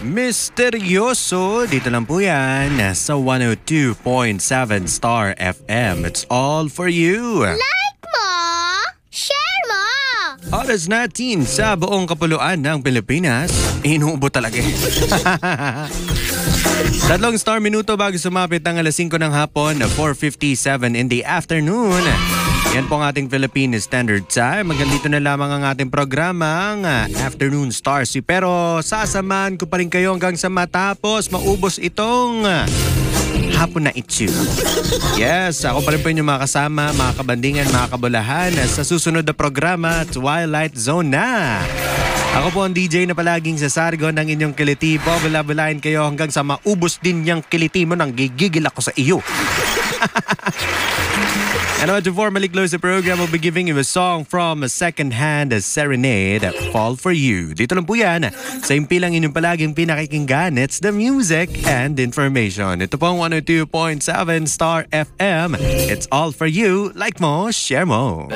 Misteryoso. Dito lang po yan sa 102.7 Star FM. It's all for you. Like mo, share mo. Oras natin sa buong kapuluan ng Pilipinas. Inuubo talaga eh. 3 star minuto bago sumapit ang alas 5 ng hapon, 4:57 in the afternoon. Yan po ang ating Philippine Standard Time. Magandito na lamang ang ating programang Afternoon Stars. Pero sasamahan ko pa rin kayo hanggang sa matapos maubos itong hapon na ito. Yes, ako pa rin po inyong mga kasama, mga kabandingan, mga kabulahan sa susunod na programa, Twilight Zone na. Ako po ang DJ na palaging sasargo ng inyong kiliti. Bula-bulahin kayo hanggang sa maubos din niyang kiliti mo nang gigigil ako sa iyo. And to formally close the program, we'll be giving you a song from a second-hand serenade, Fall For You. Dito lang po yan, sa impilang inyong palaging pinakikinggan, it's the music and information. Ito po ang 102.7 Star FM. It's all for you. Like mo, share mo.